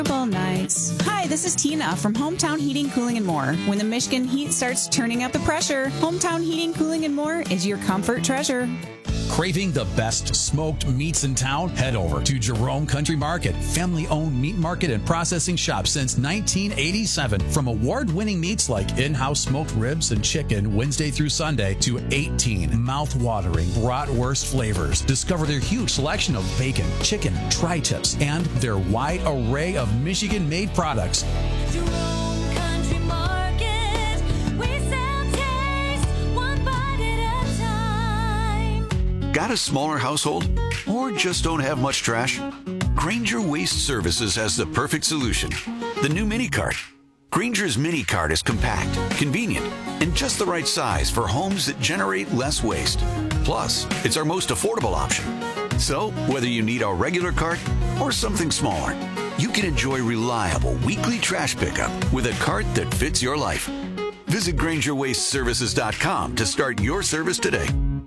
Nights. Hi, this is Tina from Hometown Heating, Cooling, and More. When the Michigan heat starts turning up the pressure, Hometown Heating, Cooling, and More is your comfort treasure. Craving the best smoked meats in town? Head over to Jerome Country Market, family-owned meat market and processing shop since 1987. From award-winning meats like in-house smoked ribs and chicken Wednesday through Sunday to 18 mouth-watering bratwurst flavors. Discover their huge selection of bacon, chicken, tri-tips, and their wide array of Michigan-made products. Jerome Country Market, we sell taste, one bite at a time. Got a smaller household? Or just don't have much trash? Grainger Waste Services has the perfect solution. The new Mini Cart. Grainger's Mini Cart is compact, convenient, and just the right size for homes that generate less waste. Plus, it's our most affordable option. So, whether you need a regular cart or something smaller, you can enjoy reliable weekly trash pickup with a cart that fits your life. Visit GraingerWasteServices.com to start your service today.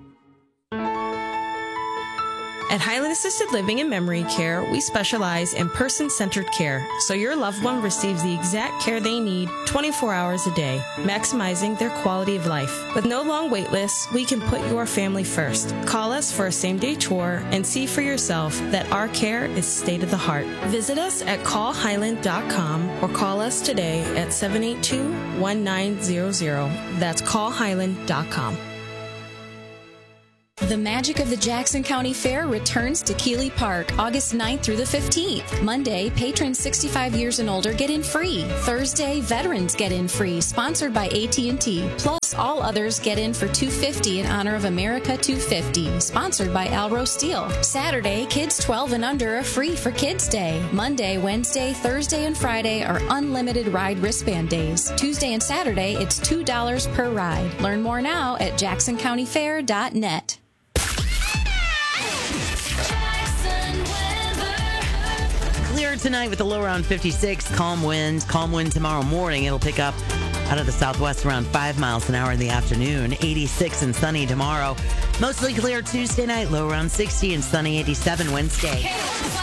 At Highland Assisted Living and Memory Care, we specialize in person-centered care, so your loved one receives the exact care they need 24 hours a day, maximizing their quality of life. With no long wait lists, we can put your family first. Call us for a same-day tour and see for yourself that our care is state-of-the-heart. Visit us at callhighland.com or call us today at 782-1900. That's callhighland.com. The magic of the Jackson County Fair returns to Keeley Park August 9th through the 15th. Monday, patrons 65 years and older get in free. Thursday, veterans get in free, sponsored by AT&T. Plus, all others get in for $250 in honor of America 250, sponsored by Alro Steel. Saturday, kids 12 and under are free for Kids Day. Monday, Wednesday, Thursday, and Friday are unlimited ride wristband days. Tuesday and Saturday, it's $2 per ride. Learn more now at jacksoncountyfair.net. Clear tonight with a low around 56. Calm winds tomorrow morning. It'll pick up out of the southwest around 5 miles an hour in the afternoon. 86 and sunny tomorrow. Mostly clear Tuesday night. Low around 60 and sunny 87 Wednesday.